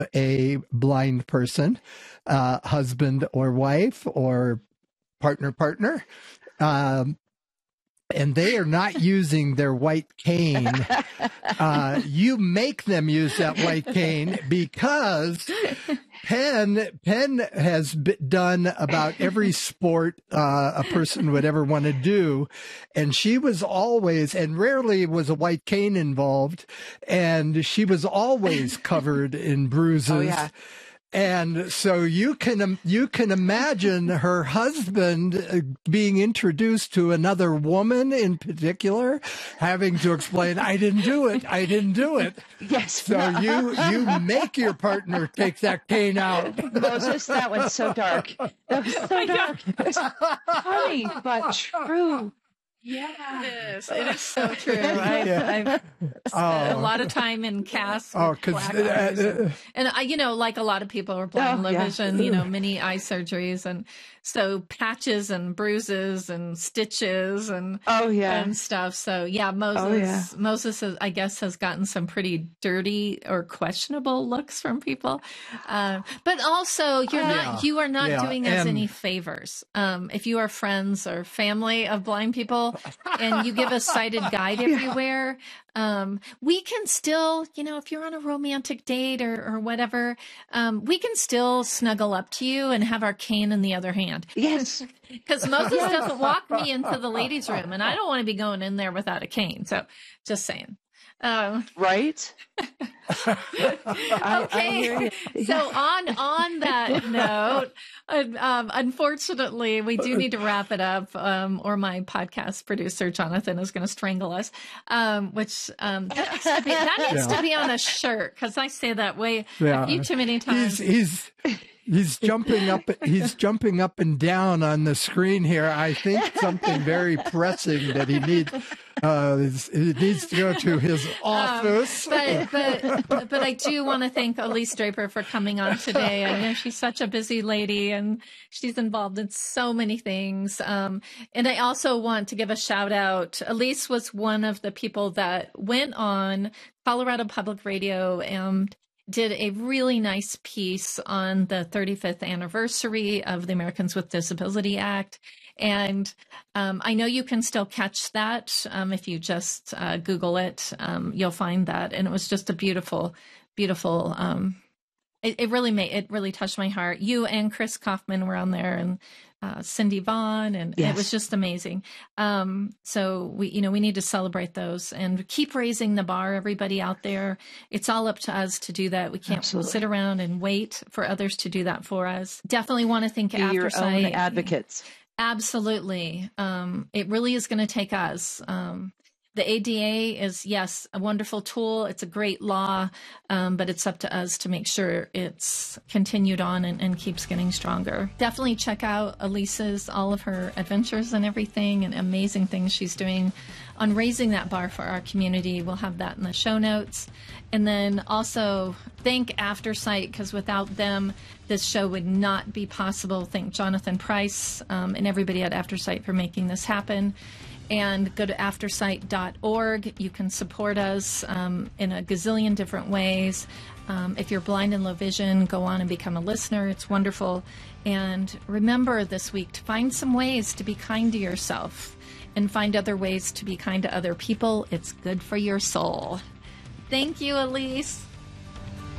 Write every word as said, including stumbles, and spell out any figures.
a blind person, uh, husband or wife or partner, partner, um, and they are not using their white cane, uh, you make them use that white cane because Penn Penn has done about every sport uh, a person would ever want to do, and she was always, and rarely was a white cane involved, and she was always covered in bruises. Oh, yeah. And so you can you can imagine her husband being introduced to another woman in particular, having to explain, "I didn't do it. I didn't do it." Yes. So you you make your partner take that cane out. Moses, that was so dark. That was so dark. It was funny, but true. Yeah, it is. It is so true. I've, Yeah. I've spent Oh. a lot of time in casts Oh, with 'cause, black uh, eyes. uh, And, and I, you know, like a lot of people are blind, Oh, low yeah. vision, you know, many eye surgeries. And so patches and bruises and stitches and, Oh, yeah. and stuff. So yeah, Moses, Oh, yeah. Moses, has, I guess, has gotten some pretty dirty or questionable looks from people. Uh, but also you're Yeah. not, you are not Yeah. doing us And- any favors. Um, if you are friends or family of blind people and you give a sighted guide everywhere, um, we can still, you know, if you're on a romantic date or, or whatever, um, we can still snuggle up to you and have our cane in the other hand. Yes. Because Moses doesn't walk me into the ladies' room, and I don't want to be going in there without a cane. So, just saying. Um, Right? I, I hear okay. you. So on on that note, un- um, unfortunately, we do need to wrap it up, um, or my podcast producer Jonathan is going to strangle us. Um, which um, that needs to be, that needs Yeah. to be on a shirt because I say that way Yeah. a few too many times. He's he's he's jumping up he's jumping up and down on the screen here. I think something very pressing that he needs uh is- he needs to go to his office. Um, but but but I do want to thank Elise Draper for coming on today. I know she's such a busy lady and she's involved in so many things. Um, and I also want to give a shout out. Elise was one of the people that went on Colorado Public Radio and did a really nice piece on the thirty-fifth anniversary of the Americans with Disability Act. And um, I know you can still catch that um, if you just uh, Google it. Um, you'll find that, and it was just a beautiful, beautiful. Um, it, it really made it really touched my heart. You and Chris Kaufman were on there, and uh, Cindy Vaughn, and Yes. it was just amazing. Um, so we, you know, we need to celebrate those and keep raising the bar. Everybody out there, it's all up to us to do that. We can't Absolutely. sit around and wait for others to do that for us. Definitely want to thank Be your own Aftersight. advocates. Absolutely. Um, it really is going to take us. Um, the A D A is, yes, a wonderful tool. It's a great law, um, but it's up to us to make sure it's continued on and, and keeps getting stronger. Definitely check out Elise's, all of her adventures and everything and amazing things she's doing on raising that bar for our community. We'll have that in the show notes. And then also thank Aftersight, because without them, this show would not be possible. Thank Jonathan Price um, and everybody at Aftersight for making this happen. And go to aftersight dot org. You can support us um, in a gazillion different ways. Um, if you're blind and low vision, go on and become a listener. It's wonderful. And remember this week to find some ways to be kind to yourself and find other ways to be kind to other people. It's good for your soul. Thank you, Elise.